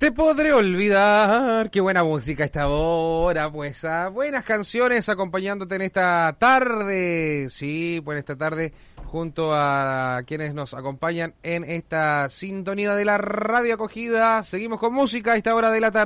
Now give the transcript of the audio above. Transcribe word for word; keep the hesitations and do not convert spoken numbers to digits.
te podré olvidar. Qué buena música a esta hora, pues. Ah, buenas canciones acompañándote en esta tarde. Sí, pues en esta tarde, junto a quienes nos acompañan en esta sintonía de la radio acogida. Seguimos con música a esta hora de la tarde.